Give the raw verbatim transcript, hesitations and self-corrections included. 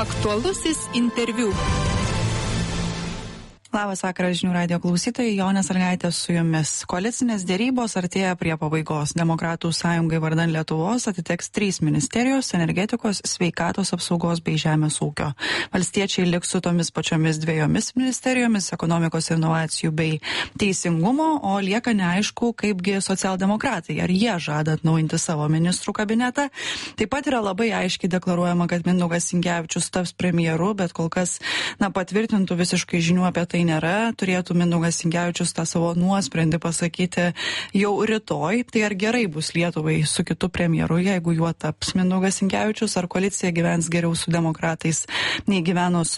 Aktualusis interviu. Labas vakaras žinių radijo klausytojai, Jonė Sąlygaitė su jumis. Koalicinės dėrybos artėja prie pabaigos. Demokratų sąjungai vardan Lietuvos atiteks trys ministerijos - energetikos, sveikatos apsaugos bei žemės ūkio. Valstiečiai liks su tomis pačiomis dviejomis ministerijomis - ekonomikos ir inovacijų bei teisingumo, o lieka neaišku, kaipgi socialdemokratai, ar jie žada atnaujinti savo ministrų kabinetą. Taip pat yra labai aiškiai deklaruojama, kad Mindaugas Sinkevičius taps premjeru, bet kol kas na, patvirtintų visiškai žinių apie tai nėra, turėtų Mindaugas Sinkevičius tą savo nuosprendį pasakyti jau rytoj. Tai ar gerai bus Lietuvai su kitu premjeru, jeigu juo taps Mindaugas Sinkevičius, ar koalicija gyvens geriau su demokratais nei gyveno su